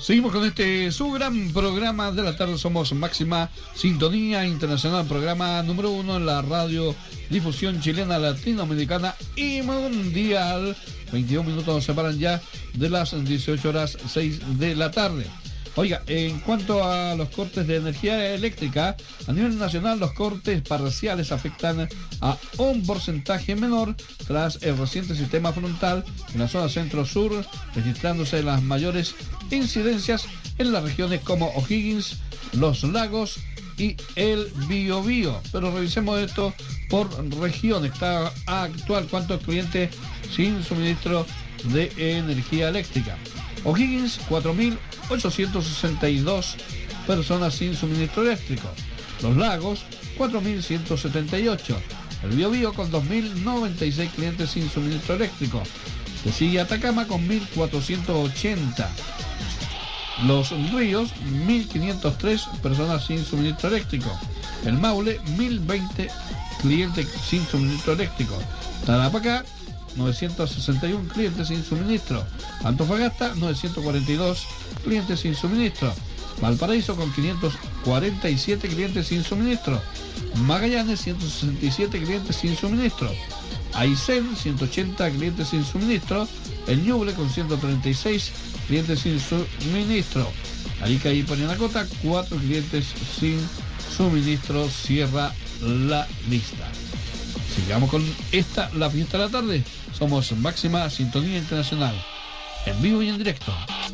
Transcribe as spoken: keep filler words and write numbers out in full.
Seguimos con este su gran programa de la tarde. Somos Máxima Sintonía Internacional, programa número uno en la radio difusión chilena, latinoamericana y mundial. veintidós minutos nos separan ya de las dieciocho horas seis de la tarde. Oiga, en cuanto a los cortes de energía eléctrica, a nivel nacional los cortes parciales afectan a un porcentaje menor tras el reciente sistema frontal en la zona centro-sur, registrándose las mayores incidencias en las regiones como O'Higgins, Los Lagos y el Biobío. Pero revisemos esto por región. Está actual cuántos clientes sin suministro de energía eléctrica. O'Higgins, cuatro mil ochocientos sesenta y dos personas sin suministro eléctrico. Los Lagos, cuatro mil ciento setenta y ocho. El Biobío con dos mil noventa y seis clientes sin suministro eléctrico. Le sigue Atacama con mil cuatrocientos ochenta. Los Ríos, mil quinientos tres personas sin suministro eléctrico. El Maule, mil veinte clientes sin suministro eléctrico. Tarapacá, novecientos sesenta y uno clientes sin suministro. Antofagasta, novecientos cuarenta y dos clientes sin suministro. Valparaíso con quinientos cuarenta y siete clientes sin suministro. Magallanes, ciento sesenta y siete clientes sin suministro. Aysén, ciento ochenta clientes sin suministro. El Ñuble con ciento treinta y seis clientes sin suministro. Arica y Parinacota, cuatro clientes sin suministro. Cierra la lista. Sigamos con esta, la fiesta de la tarde. Somos Máxima Sintonía Internacional, en vivo y en directo.